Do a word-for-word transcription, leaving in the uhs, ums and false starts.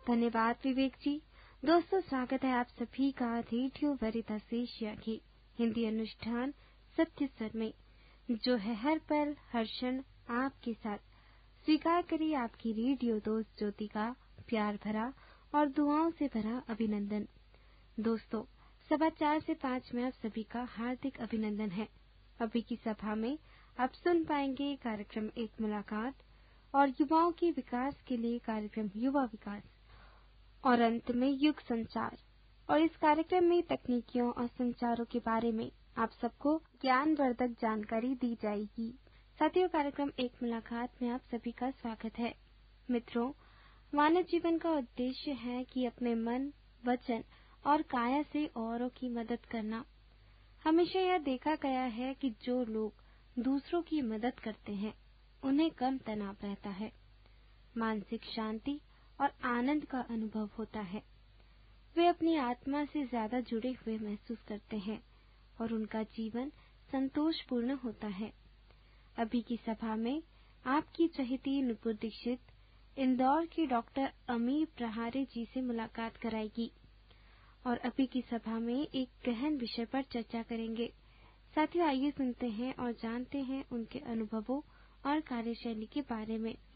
धन्यवाद विवेक जी। दोस्तों, स्वागत है आप सभी का रेडियो वेरितास एशिया के हिंदी अनुष्ठान सत्य स्वर में, जो है हर पल हर क्षण आपके साथ। स्वीकार करिए आपकी रेडियो दोस्त ज्योति का प्यार भरा और दुआओं से भरा अभिनंदन। दोस्तों, सवा चार से पाँच में आप सभी का हार्दिक अभिनंदन है। अभी की सभा में आप सुन पाएंगे कार्यक्रम एक मुलाकात और युवाओं के विकास के लिए कार्यक्रम युवा विकास, और अंत में युग संचार। और इस कार्यक्रम में तकनीकियों और संचारों के बारे में आप सबको ज्ञानवर्धक जानकारी दी जाएगी। साथियों, कार्यक्रम एक मुलाकात में आप सभी का स्वागत है। मित्रों, मानव जीवन का उद्देश्य है कि अपने मन, वचन और काया से औरों की मदद करना। हमेशा यह देखा गया है कि जो लोग दूसरों की मदद करते हैं उन्हें कम तनाव रहता है, मानसिक शांति और आनंद का अनुभव होता है। वे अपनी आत्मा से ज्यादा जुड़े हुए महसूस करते हैं और उनका जीवन संतोषपूर्ण होता है। अभी की सभा में आपकी चहेती नुपुर दीक्षित इंदौर की डॉक्टर अमी प्रहारे जी से मुलाकात कराएगी और अभी की सभा में एक गहन विषय पर चर्चा करेंगे। साथियों, आइए सुनते हैं और जानते हैं उनके अनुभवों और कार्यशैली के बारे में।